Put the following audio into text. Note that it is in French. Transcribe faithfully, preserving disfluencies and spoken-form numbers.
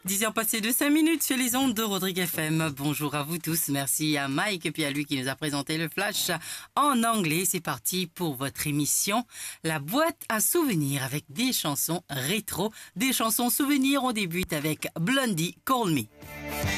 dix heures passées de cinq minutes sur les ondes de Rodrigue F M. Bonjour à vous tous. Merci à Mike et puis à lui qui nous a présenté le flash en anglais. C'est parti pour votre émission La boîte à souvenirs avec des chansons rétro, des chansons souvenirs. On débute avec Blondie, Call Me.